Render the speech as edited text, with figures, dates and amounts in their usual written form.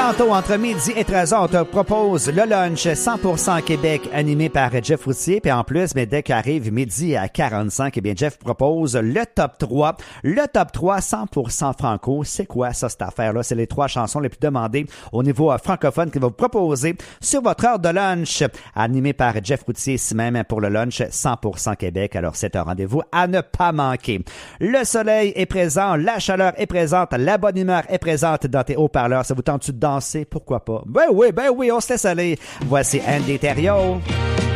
Tantôt, entre midi et 13h, on te propose le lunch 100% Québec animé par Jeff Routier. Puis en plus, mais dès qu'arrive midi à 45, eh bien, Jeff propose le top 3. Le top 3 100% franco. C'est quoi ça, cette affaire-là? C'est les 3 chansons les plus demandées au niveau francophone qu'il va vous proposer sur votre heure de lunch. Animé par Jeff Routier, ici même pour le lunch 100% Québec. Alors, c'est un rendez-vous à ne pas manquer. Le soleil est présent, la chaleur est présente, la bonne humeur est présente dans tes haut-parleurs. Ça vous tente de danser? Pourquoi pas? Ben oui, on se laisse aller. Voici Andy Thériault.